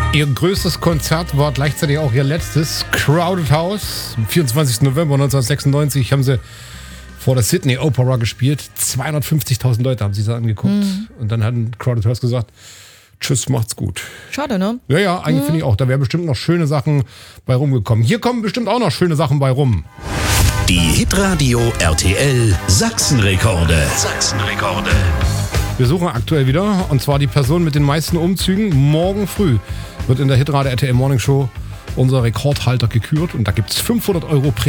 Ihr größtes Konzert war gleichzeitig auch ihr letztes, Crowded House. Am 24. November 1996 haben sie vor der Sydney Opera gespielt. 250.000 Leute haben sich da angeguckt. Und dann hat Crowded House gesagt, tschüss, macht's gut. Schade, ne? Ja, eigentlich finde ich auch. Da wären bestimmt noch schöne Sachen bei rumgekommen. Hier kommen bestimmt auch noch schöne Sachen bei rum. Die Hitradio RTL Sachsenrekorde. Sachsenrekorde. Wir suchen aktuell wieder, und zwar die Person mit den meisten Umzügen. Morgen früh wird in der Hitradio RTL Morning Show unser Rekordhalter gekürt. Und da gibt es 500 €